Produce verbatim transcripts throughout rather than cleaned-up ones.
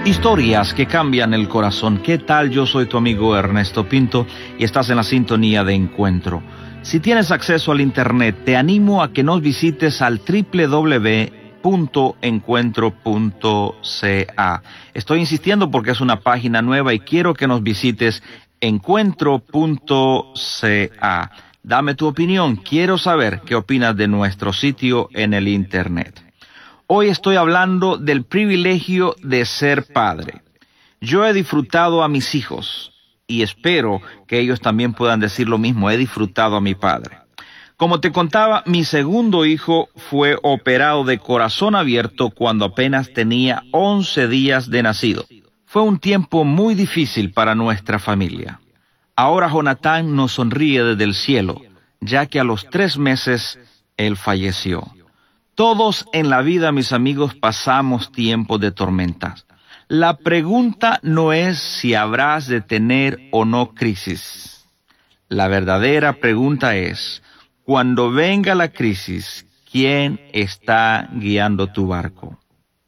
Historias que cambian el corazón. ¿Qué tal? Yo soy tu amigo Ernesto Pinto y estás en la sintonía de Encuentro. Si tienes acceso al internet, te animo a que nos visites al doble u doble u doble u punto encuentro punto ca. Estoy insistiendo porque es una página nueva y quiero que nos visites encuentro punto ca. Dame tu opinión, quiero saber qué opinas de nuestro sitio en el internet. Hoy estoy hablando del privilegio de ser padre. Yo he disfrutado a mis hijos y espero que ellos también puedan decir lo mismo. He disfrutado a mi padre. Como te contaba, mi segundo hijo fue operado de corazón abierto cuando apenas tenía once días de nacido. Fue un tiempo muy difícil para nuestra familia. Ahora Jonathan nos sonríe desde el cielo, ya que a los tres meses él falleció. Todos en la vida, mis amigos, pasamos tiempos de tormentas. La pregunta no es si habrás de tener o no crisis. La verdadera pregunta es, cuando venga la crisis, ¿quién está guiando tu barco?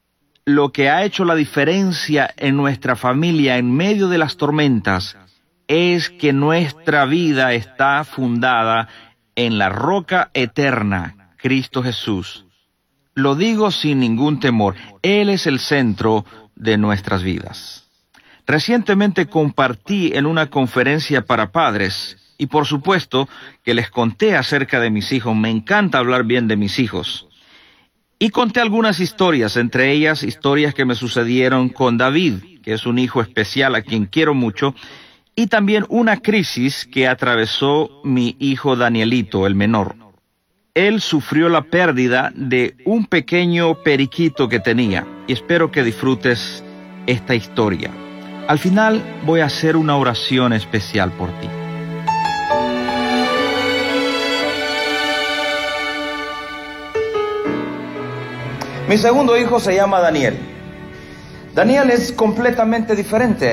Lo que ha hecho la diferencia en nuestra familia en medio de las tormentas es que nuestra vida está fundada en la roca eterna, Cristo Jesús. Lo digo sin ningún temor, Él es el centro de nuestras vidas. Recientemente compartí en una conferencia para padres, y por supuesto que les conté acerca de mis hijos. Me encanta hablar bien de mis hijos. Y conté algunas historias, entre ellas historias que me sucedieron con David, que es un hijo especial a quien quiero mucho, y también una crisis que atravesó mi hijo Danielito, el menor. Él sufrió la pérdida de un pequeño periquito que tenía, y espero que disfrutes esta historia. Al final voy a hacer una oración especial por ti. Mi segundo hijo se llama Daniel. Daniel es completamente diferente.